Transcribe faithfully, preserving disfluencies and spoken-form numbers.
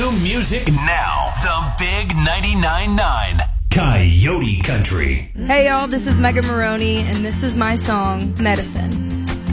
New music now. The Big ninety-nine point nine Coyote Country. Hey y'all, this is Megan Maroney, and this is my song, Medicine.